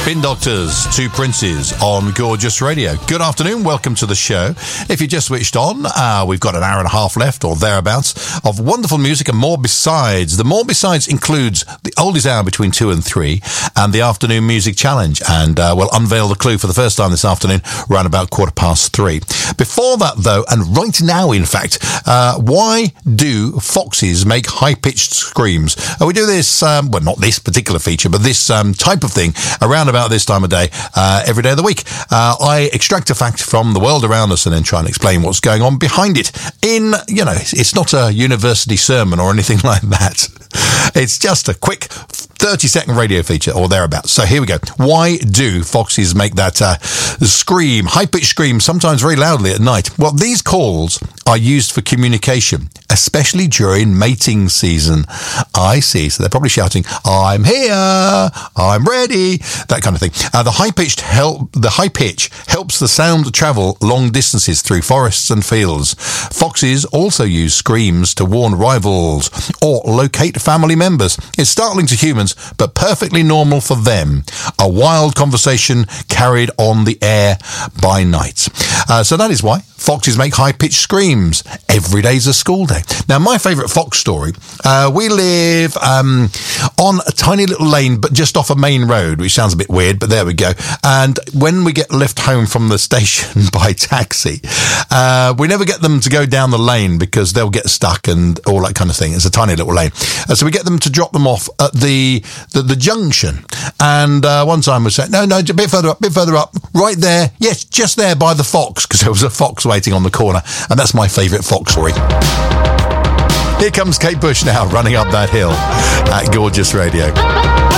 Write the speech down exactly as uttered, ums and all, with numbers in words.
Spin Doctors, Two Princes on Gorgeous Radio. Good afternoon, welcome to the show. If you just switched on, uh, we've got an hour and a half left or thereabouts of wonderful music and more besides. The more besides includes the oldies hour between two and three and the afternoon music challenge. And uh, we'll unveil the clue for the first time this afternoon around about quarter past three. Before that though, and right now in fact, uh, why do foxes make high-pitched screams? Uh, we do this, um, well not this particular feature, but this um, type of thing around about this time of day, uh, every day of the week. Uh, I extract a fact from the world around us and then try and explain what's going on behind it. In, you know, it's, it's not a university sermon or anything like that. It's just a quick thirty second radio feature or thereabouts. So here we go. Why do foxes make that uh, scream, high-pitched scream, sometimes very loudly at night? Well, these calls are used for communication, especially during mating season. I see. So they're probably shouting, "I'm here, I'm ready," that kind of thing. Uh, the high-pitched help, the high pitch helps the sound travel long distances through forests and fields. Foxes also use screams to warn rivals or locate family members. It's startling to humans, but perfectly normal for them. A wild conversation carried on the air by night. Uh, so that is why foxes make high-pitched screams. Every day's a school day. Now, my favourite fox story, uh, we live um, on a tiny little lane, but just off a main road, which sounds a bit weird, but there we go. And when we get left home from the station by taxi, uh, we never get them to go down the lane because they'll get stuck and all that kind of thing. It's a tiny little lane. Uh, so we get them to drop them off at the the, the junction. And uh, one time we said, no, no, a bit further up, bit further up, right there. Yes, just there by the fox, because there was a fox waiting on the corner. And that's my favourite fox story. Here comes Kate Bush now, running up that hill at Gorgeous Radio.